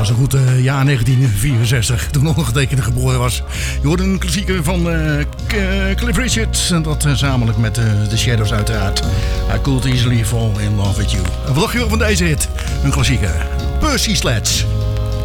was een goed jaar 1964, toen ondergetekende geboren was. Je hoorde een klassieker van Cliff Richard. En dat gezamenlijk met The Shadows uiteraard. I Could Easily Fall in Love With You. En wat dacht je wel van deze hit? Een klassieker. Percy Sledge.